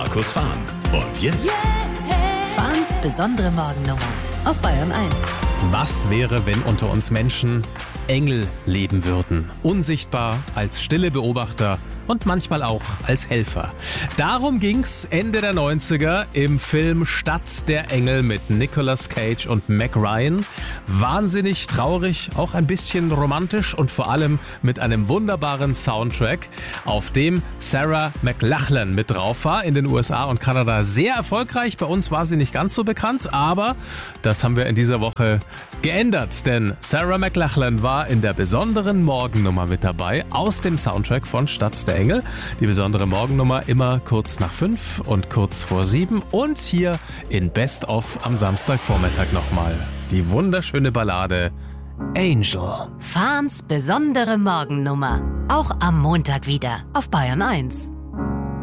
Markus Fahn. Und jetzt Fahns besondere Morgennummer auf Bayern 1. Was wäre, wenn unter uns Menschen Engel leben würden? Unsichtbar, als stille Beobachter und manchmal auch als Helfer. Darum ging's Ende der 90er im Film Stadt der Engel mit Nicolas Cage und Meg Ryan. Wahnsinnig traurig, auch ein bisschen romantisch und vor allem mit einem wunderbaren Soundtrack, auf dem Sarah McLachlan mit drauf war. In den USA und Kanada sehr erfolgreich. Bei uns war sie nicht ganz so bekannt, aber das haben wir in dieser Woche geändert, denn Sarah McLachlan war in der besonderen Morgennummer mit dabei aus dem Soundtrack von Stadt der Engel. Die besondere Morgennummer immer kurz nach 5 und kurz vor 7 und hier in Best of am Samstagvormittag nochmal die wunderschöne Ballade Angel. Fahns besondere Morgennummer, auch am Montag wieder auf Bayern 1.